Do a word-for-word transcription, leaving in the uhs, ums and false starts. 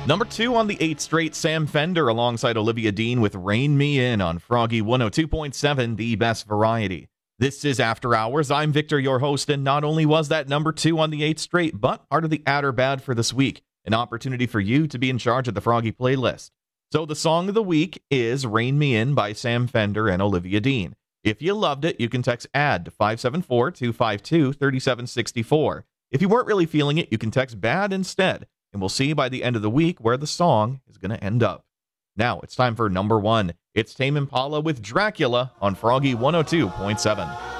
Number two on the eighth straight, Sam Fender alongside Olivia Dean with Rain Me In on Froggy one oh two point seven, the best variety. This is After Hours. I'm Victor, your host, and not only was that number two on the eighth straight, but part of the Add or Bad for this week, an opportunity for you to be in charge of the Froggy playlist. So the song of the week is Rain Me In by Sam Fender and Olivia Dean. If you loved it, you can text ADD to five seven four, two five two, three seven six four. If you weren't really feeling it, you can text BAD instead, and we'll see by the end of the week where the song is going to end up. Now it's time for number one. It's Tame Impala with Dracula on Froggy one oh two point seven.